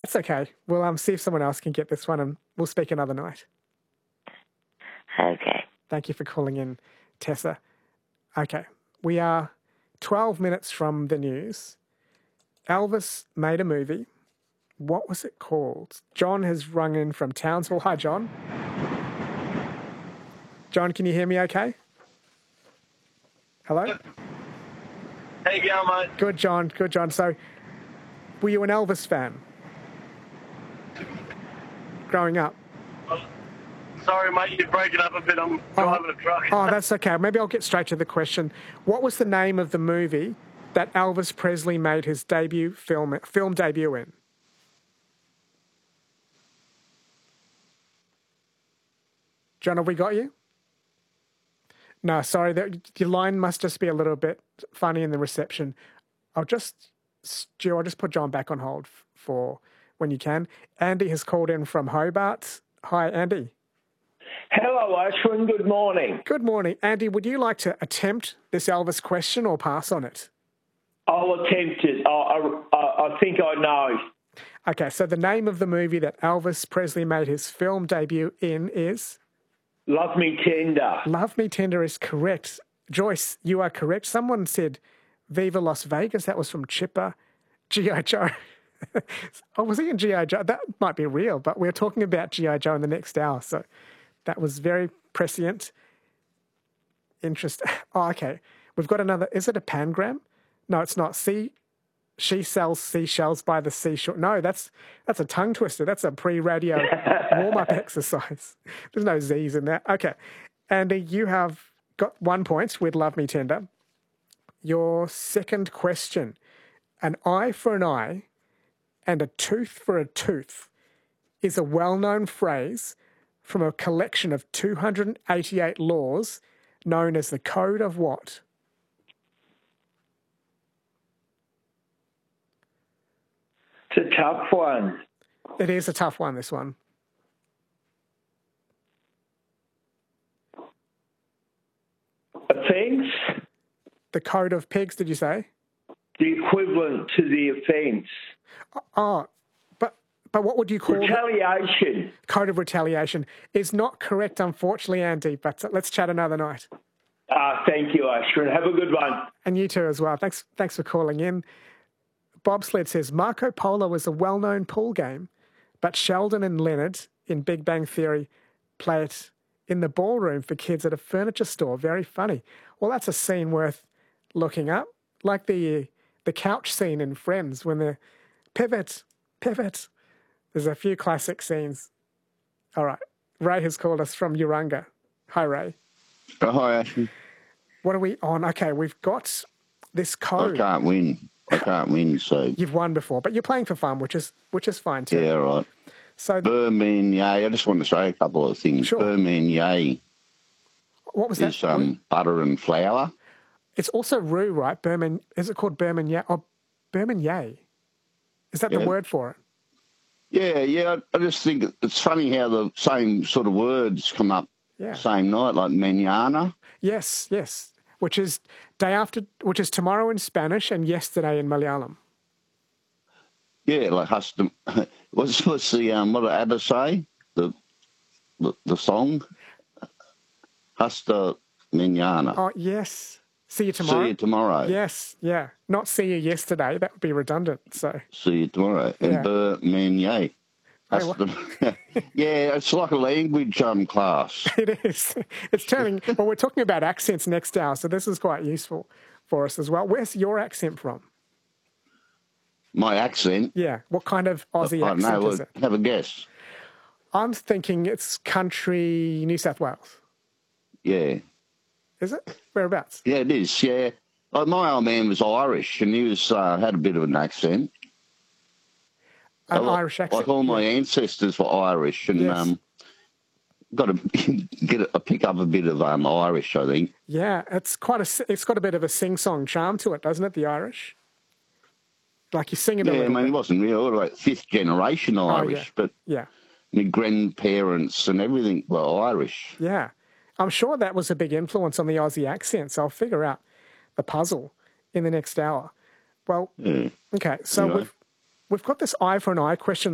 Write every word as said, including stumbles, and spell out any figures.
It's okay. We'll um, see if someone else can get this one, and we'll speak another night. Okay. Thank you for calling in, Tessa. Okay, we are twelve minutes from the news. Elvis made a movie. What was it called? John has rung in from Townsville. Hi, John. John, can you hear me okay? Hello? How you going, mate? Good, John. Good, John. So, were you an Elvis fan growing up? Sorry, mate, you're breaking up a bit. I'm driving oh, a truck. oh, that's okay. Maybe I'll get straight to the question. What was the name of the movie that Elvis Presley made his debut film film debut in? John, have we got you? No, sorry. That, your line must just be a little bit funny in the reception. I'll just, Stu, I'll just put John back on hold for when you can. Andy has called in from Hobart. Hi, Andy. Hello, Ashwin. Good morning. Good morning. Andy, would you like to attempt this Elvis question or pass on it? I'll attempt it. I, I, I think I know. Okay, so the name of the movie that Elvis Presley made his film debut in is? Love Me Tender. Love Me Tender is correct. Joyce, you are correct. Someone said Viva Las Vegas. That was from Chipper. G I. Joe. Oh, was he in G I. Joe? That might be real, but we're talking about G I. Joe in the next hour, so that was very prescient. Interest. Oh, okay. We've got another. Is it a pangram? No, it's not. See, she sells seashells by the seashore. No, that's that's a tongue twister. That's a pre-radio warm-up exercise. There's no Z's in that. Okay. Andy, you have got one point with Love Me Tender. Your second question. An eye for an eye and a tooth for a tooth is a well-known phrase from a collection of two hundred eighty-eight laws known as the Code of what? It's a tough one. It is a tough one, this one. Offence? The Code of Pigs, did you say? The equivalent to the offence. Oh, but but what would you call retaliation? It? Code of retaliation is not correct, unfortunately, Andy. But let's chat another night. Ah, uh, thank you, Ashwin. Have a good one. And you too as well. Thanks. Thanks for calling in. Bobsled says Marco Polo was a well-known pool game, but Sheldon and Leonard in Big Bang Theory play it in the ballroom for kids at a furniture store. Very funny. Well, that's a scene worth looking up, like the the couch scene in Friends when they're pivot, pivot. There's a few classic scenes. All right. Ray has called us from Urunga. Hi, Ray. Oh, hi, Ashley. What are we on? Okay, we've got this code. I can't win. I can't win, so... You've won before, but you're playing for fun, which is which is fine too. Yeah, right. So Burman Yay. I just want to say a couple of things. Sure. Burman Yay. What was is, that? um, butter and flour. It's also roux, right? Burman. Is it called Burman Yay? Oh, Burman Yay. Is that yeah. the word for it? Yeah, yeah. I, I just think it's funny how the same sort of words come up yeah. same night, like mañana. Yes, yes. Which is day after, which is tomorrow in Spanish and yesterday in Malayalam. Yeah, like hasta. What's what's the um? What did ABBA say? The the, the song. Hasta mañana. Oh yes. See you tomorrow. See you tomorrow. Yes, yeah. Not see you yesterday. That would be redundant. So. See you tomorrow. And yeah. Burman Yay. The, yeah, it's like a language um, class. It is. It's turning... Well, we're talking about accents next hour, so this is quite useful for us as well. Where's your accent from? My accent? Yeah. What kind of Aussie I accent know. is it? Have a guess. I'm thinking it's country New South Wales. Yeah. Is it? Whereabouts? Yeah, it is, yeah. Like my old man was Irish, and he was uh, had a bit of an accent. An like, Irish accent. Like all my yeah. ancestors were Irish, and yes. um, got to get a, pick up a bit of um, Irish, I think. Yeah, it's quite a. It's got a bit of a sing-song charm to it, doesn't it? The Irish, like you sing it. Yeah, a little I mean, bit. it wasn't real, like fifth generation Irish, oh, yeah. but yeah, my grandparents and everything were Irish. Yeah, I'm sure that was a big influence on the Aussie accent. So I'll figure out the puzzle in the next hour. Well, yeah. okay, so anyway. we've we've got this eye for an eye question.